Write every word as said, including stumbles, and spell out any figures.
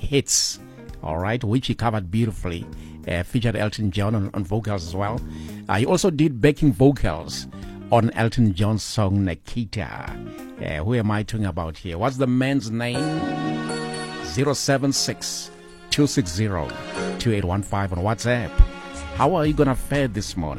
Hits, all right, which he covered beautifully. Uh, featured Elton John on, on vocals as well. Uh, he also did backing vocals on Elton John's song Nikita. Uh, who am I talking about here? What's the man's name? zero seven six, two six zero, two eight one five on WhatsApp. How are you going to fare this morning?